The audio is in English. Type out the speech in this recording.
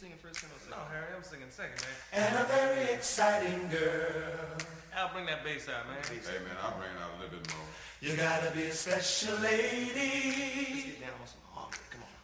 singing first, tenor second? No, Harry, I'm singing second, man. And a very exciting girl. Al, bring that bass out, man. Hey, man, I'll bring it out a little bit more. You gotta be a special Let's lady. get down on some harmony. Come on.